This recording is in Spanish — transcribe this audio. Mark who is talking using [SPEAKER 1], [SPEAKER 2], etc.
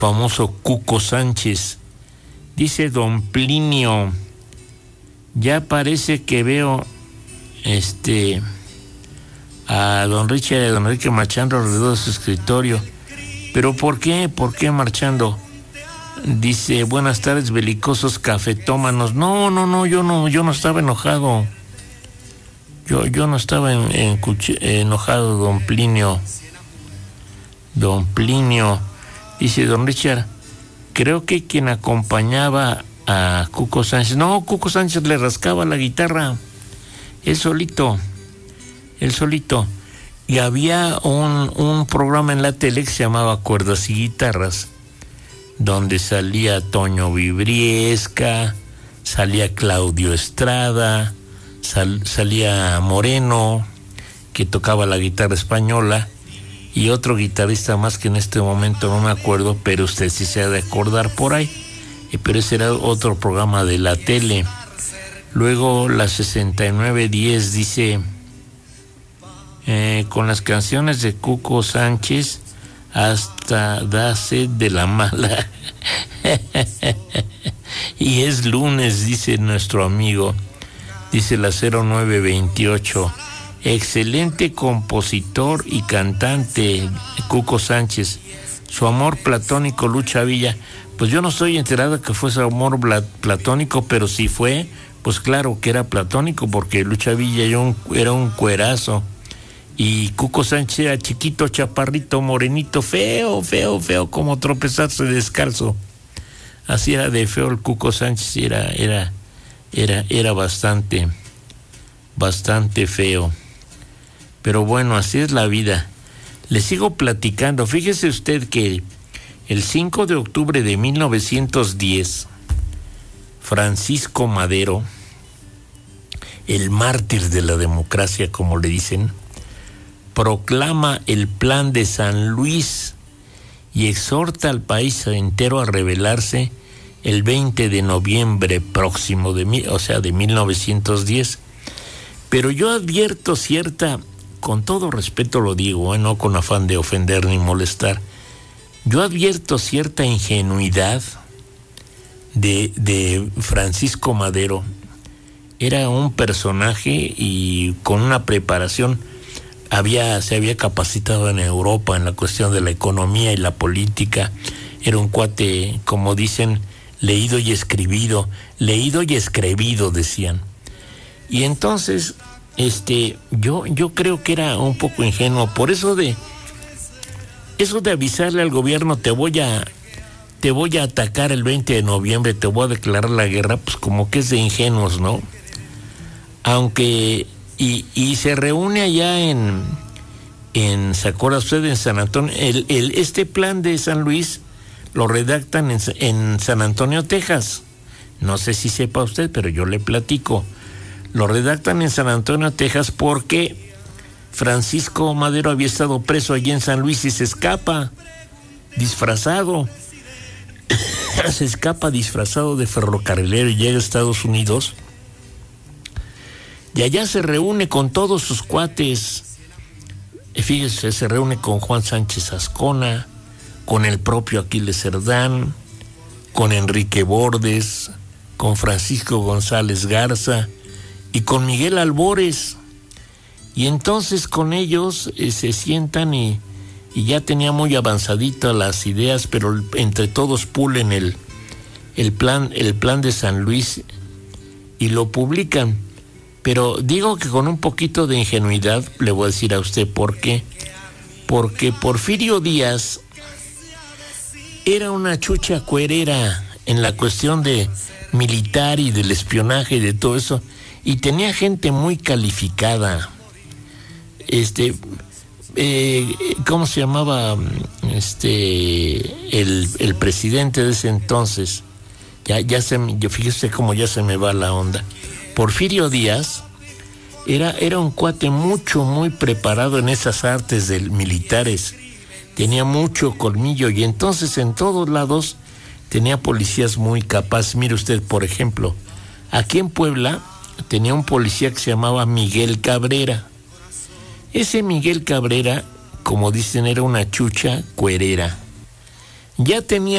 [SPEAKER 1] famoso Cuco Sánchez. Dice don Plinio, ya parece que veo a don Richard y a don Enrique marchando alrededor de su escritorio. ¿Pero por qué? ¿Por qué marchando? Dice, buenas tardes, belicosos cafetómanos. No, yo no estaba enojado. Yo no estaba enojado, don Plinio. Don Plinio. Dice don Richard, creo que quien acompañaba a Cuco Sánchez... No, Cuco Sánchez le rascaba la guitarra. Él solito. Y había un programa en la tele que se llamaba Cuerdas y Guitarras, donde salía Toño Vibriesca, salía Claudio Estrada, salía Moreno, que tocaba la guitarra española, y otro guitarrista más que en este momento no me acuerdo, pero usted sí se ha de acordar por ahí. Pero ese era otro programa de la tele. Luego la 6910 dice, con las canciones de Cuco Sánchez hasta da sed de la mala. Y es lunes, dice nuestro amigo. Dice la 0928. Excelente compositor y cantante Cuco Sánchez. Su amor platónico, Lucha Villa. Pues yo no estoy enterado que fue su amor platónico, pero si fue, pues claro que era platónico, porque Lucha Villa era un cuerazo. Y Cuco Sánchez era chiquito, chaparrito, morenito, feo, como tropezarse descalzo. Así era de feo el Cuco Sánchez, era bastante feo. Pero bueno, así es la vida. Le sigo platicando. Fíjese usted que el 5 de octubre de 1910, Francisco Madero, el mártir de la democracia, como le dicen, proclama el Plan de San Luis y exhorta al país entero a rebelarse el 20 de noviembre próximo, de 1910. Pero yo advierto con todo respeto lo digo, no con afán de ofender ni molestar, yo advierto cierta ingenuidad de Francisco Madero. Era un personaje y con una preparación, se había capacitado en Europa en la cuestión de la economía y la política. Era un cuate, como dicen, leído y escribido, decían. Y entonces, yo creo que era un poco ingenuo. Por eso de avisarle al gobierno, te voy a atacar el 20 de noviembre, te voy a declarar la guerra, pues como que es de ingenuos, ¿no? Aunque, y se reúne allá ¿se acuerda usted? En San Antonio. Este plan de San Luis lo redactan en San Antonio, Texas. No sé si sepa usted, pero yo le platico. Lo redactan en San Antonio, Texas, porque Francisco Madero había estado preso allí en San Luis y se escapa disfrazado. Se escapa disfrazado de ferrocarrilero y llega a Estados Unidos. Y allá se reúne con todos sus cuates. Fíjese, se reúne con Juan Sánchez Azcona, con el propio Aquiles Cerdán, con Enrique Bordes, con Francisco González Garza y con Miguel Albores. Y entonces con ellos se sientan y ya tenía muy avanzaditas las ideas, pero entre todos pulen el plan de San Luis y lo publican. Pero digo que con un poquito de ingenuidad, le voy a decir a usted por qué. Porque Porfirio Díaz era una chucha cuerera en la cuestión de militar y del espionaje y de todo eso, y tenía gente muy calificada. ¿Cómo se llamaba el presidente de ese entonces? Fíjese cómo ya se me va la onda. Porfirio Díaz era un cuate muy preparado en esas artes militares. Tenía mucho colmillo y entonces en todos lados tenía policías muy capaces. Mire usted, por ejemplo, aquí en Puebla tenía un policía que se llamaba Miguel Cabrera. Ese Miguel Cabrera, como dicen, era una chucha cuerera. Ya tenía